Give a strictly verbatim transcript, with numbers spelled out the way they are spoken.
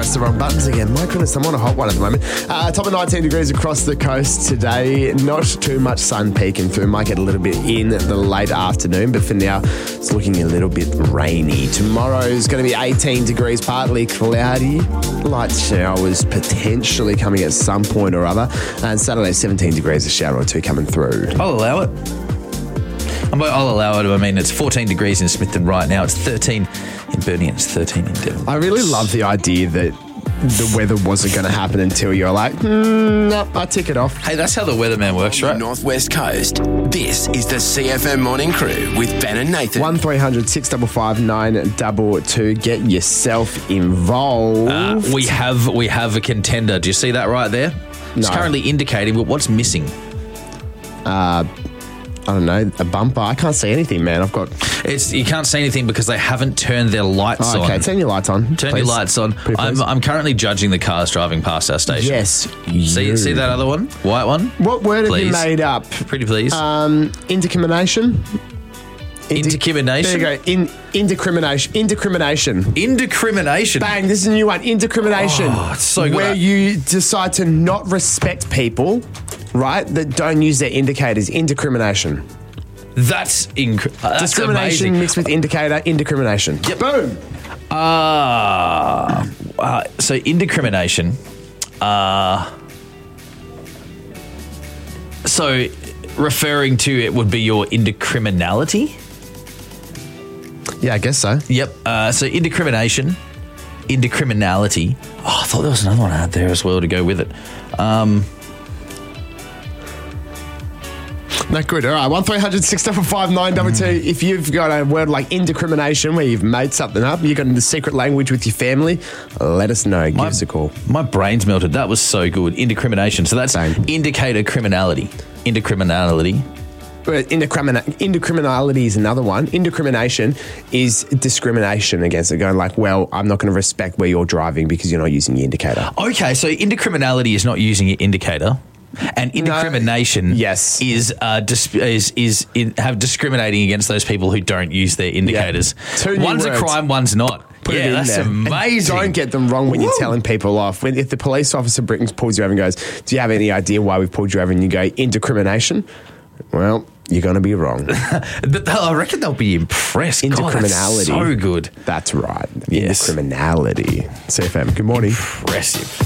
pressed the wrong buttons again. My goodness, I'm on a hot one at the moment. Uh, top of nineteen degrees across the coast today. Not too much sun peeking through. Might get a little bit in the late afternoon, but for now, it's looking a little bit rainy. Tomorrow's going to be eighteen degrees, partly cloudy. Light showers potentially coming at some point or other. And Saturday, seventeen degrees, a shower or two coming through. I'll allow it. I'm- I'll allow it. I mean, it's fourteen degrees in Smithton right now. It's thirteen in Burnie and it's thirteen in Devon. I really love the idea that the weather wasn't going to happen until you're like, mm, no, I tick it off. Hey, that's how the weatherman works, right? Northwest Coast. This is the C F M Morning Crew with Ben and Nathan. one three hundred six five five nine two two. Get yourself involved. Uh, we have we have a contender. Do you see that right there? It's No. currently indicating, but what's missing? Uh, I don't know, a bumper. I can't see anything, man. I've got... It's you can't see anything because they haven't turned their lights Oh, okay, on. turn your lights on. Turn please. your lights on. Pretty I'm, please. I'm currently judging the cars driving past our station. Yes. See you. see that other one? White one? What word have you Please. made up? Pretty please. Um, indecrimination? Indi- Intercrimination? There you go. In, indecrimination. Indecrimination. Indecrimination. Bang, this is a new one. Indecrimination. Oh, it's so good. Where you decide to not respect people, right, that don't use their indicators. Indecrimination. That's, inc- uh, that's Discrimination amazing. mixed with indicator. Indecrimination. Yep. Boom. Uh, uh, so indecrimination. Uh, so referring to it would be your indecriminality. Yeah, I guess so. Yep. Uh, so indecrimination, indecriminality. Oh, I thought there was another one I had there as well to go with it. Um, No, good. All right, one three hundred six five five nine two two. If you've got a word like indecrimination where you've made something up, you've got the secret language with your family, let us know. Give my, us a call. My brain's melted. That was so good. Indecrimination. So that's Same. indicator criminality. Indecriminality. But indecrimina- indecriminality is another one. Indecrimination is discrimination against it, going like, well, I'm not going to respect where you're driving because you're not using your indicator. Okay, so indecriminality is not using your indicator. And indecrimination yes. is uh, dis- is is in, have discriminating against those people who don't use their indicators. Two new One's words. a crime, one's not. Put it yeah, in that's there. And amazing. don't get them wrong when Woo. you're telling people off. When if the police officer brings pulls you over and goes, "Do you have any idea why we pulled you over?" and you go, "Indecrimination," well, you're going to be wrong. But they'll- I reckon they'll be impressed. God, that's Indecriminality. so good. That's right. Yes. Indecriminality. C F M. Good morning. Impressive.